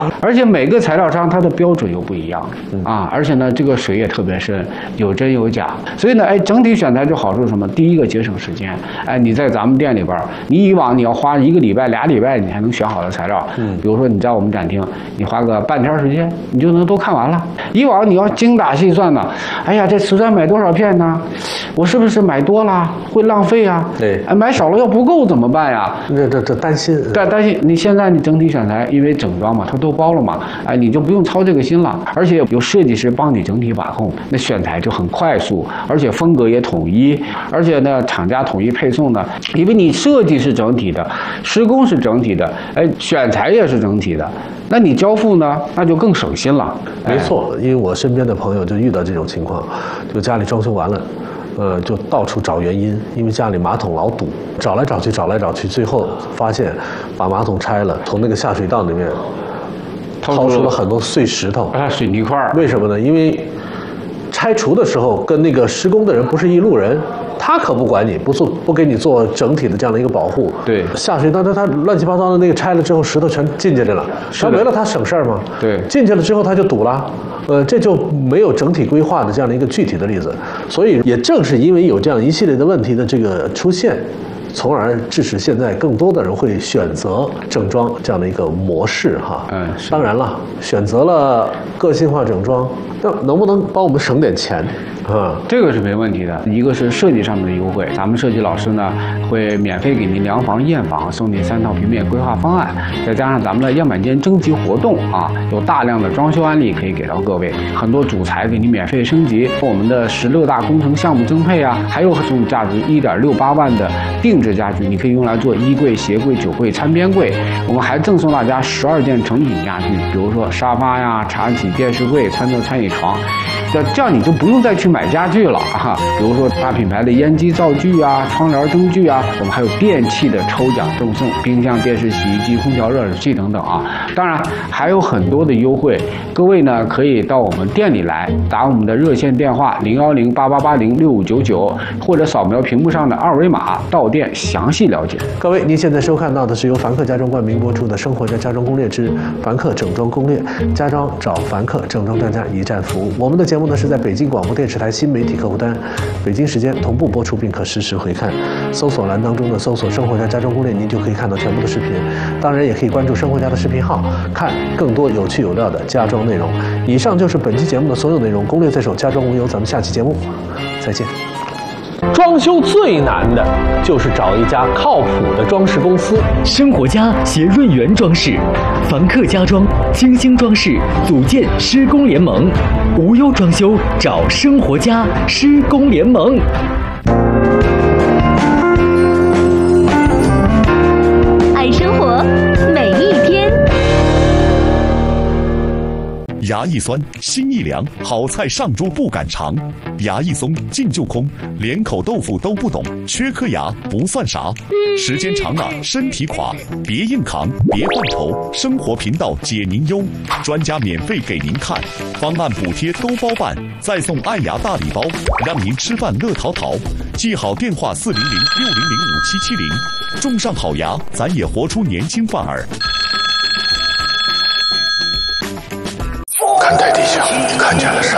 而且每个材料商它的标准又不一样啊，而且呢，这个水也特别深，有真有假，所以呢，整体选材就好处是什么？第一个节省时间，你在咱们店里边，你以往你要花1个礼拜、2礼拜，你还能选好的材料，比如说你在我们展厅，你花个半天时间，你就能都看完了。以往你要精打细算的，哎呀，这瓷砖买多少片呢？我是不是买多了会浪费啊？ 对， 买少了要不够怎么办呀？ 这担心， 对，担心。你现在你整体选材，因为整装嘛，它都包了嘛，你就不用操这个心了，而且有设计师帮你整体把控，那选材就很快速，而且风格也统一，而且呢，厂家统一配送的，因为你设计是整体的，施工是整体的，选材也是整体的，那你交付呢，那就更省心了。 没错，因为我身边的朋友就遇到这种情况，就家里装修完了。就到处找原因，因为家里马桶老堵，找来找去，最后发现把马桶拆了，从那个下水道里面掏出了很多碎石头， 水泥块。 为什么呢？因为拆除的时候跟那个施工的人不是一路人，他可不管你，不给你做整体的这样的一个保护。 对， 下水道他乱七八糟的那个拆了之后，石头全进去了，烧没了他省事儿吗？ 对， 进去了之后他就堵了。这就没有整体规划的这样的一个具体的例子，所以也正是因为有这样一系列的问题的这个出现，从而致使现在更多的人会选择整装这样的一个模式哈。当然了，选择了个性化整装，那能不能帮我们省点钱？ 这个是没问题的。一个是设计上面的优惠，咱们设计老师呢会免费给您量房验房，送您3套平面规划方案，再加上咱们的样板间征集活动有大量的装修案例可以给到各位，很多主材给您免费升级，我们的16大工程项目增配还有总价值1.68万的定制家具，你可以用来做衣柜、鞋柜、酒柜、餐边柜。我们还赠送大家12件成品家具，比如说沙发呀、茶几、电视柜、餐桌、餐椅床。这样你就不用再去买家具了比如说大品牌的烟机灶具窗帘灯具我们还有电器的抽奖赠送，冰箱、电视、洗衣机、空调、热水器等等当然还有很多的优惠，各位呢可以到我们店里来，打我们的热线电话01088806599，或者扫描屏幕上的2维码到店详细了解。 各位，您现在收看到的是由凡客家装冠名播出的《生活家家装攻略之凡客整装攻略》，家装找凡客，整装专家一站服务。我们的节目呢是在北京广播电视台新媒体客户端，北京时间同步播出，并可实时回看。搜索栏当中的搜索“生活家家装攻略”，您就可以看到全部的视频。当然，也可以关注生活家的视频号，看更多有趣有料的家装内容。以上就是本期节目的所有内容，攻略在手，家装无忧。咱们下期节目再见。装修最难的就是找一家靠谱的装饰公司。 生活家携润源装饰、凡客家装、精星装饰组建施工联盟，无忧装修找生活家施工联盟。 爱生活，每一天。 牙一酸，心一凉，好菜上桌不敢尝。牙一松，劲就空，连口豆腐都不懂，缺颗牙不算啥。时间长了身体垮，别硬扛，别犯愁，生活频道解您忧，专家免费给您看，方案补贴都包办，再送爱牙大礼包，让您吃饭乐淘淘。记好电话40060057770，种上好牙，咱也活出年轻范儿。 看台底下，你看见了啥？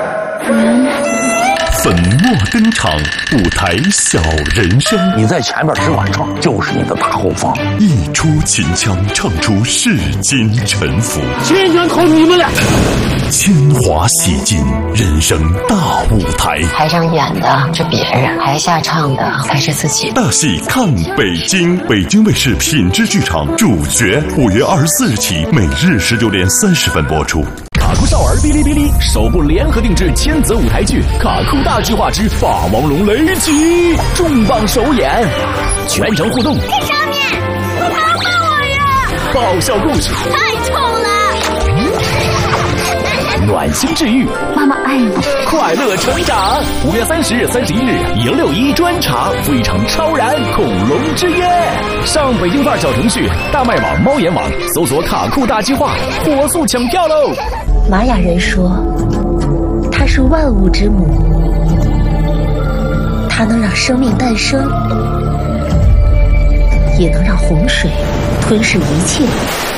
粉墨登场，舞台小人生。 你在前面只管唱，就是你的大后方。 一出秦腔，唱出世间沉浮。 千拳扣住你们俩！ 铅华洗尽人生大舞台。 台上演的是别人，台下唱的才是自己。 大戏看北京，北京卫视品质剧场主角，5月24日起，每日19点30分播出。 卡酷少儿哔哩哔哩首部联合定制千泽舞台剧《卡酷大计划之霸王龙雷击》重磅首演，全程互动。 在上面，你打死我呀！ 爆笑故事， 太丑了！ 暖心治愈， 妈妈爱你， 快乐成长。5月30日、31日161专场，赴一场超燃恐龙之夜。上北京范儿小程序、大麦网、猫眼网搜索卡酷大计划，火速抢票喽！ 玛雅人说，它是万物之母，它能让生命诞生，也能让洪水吞噬一切。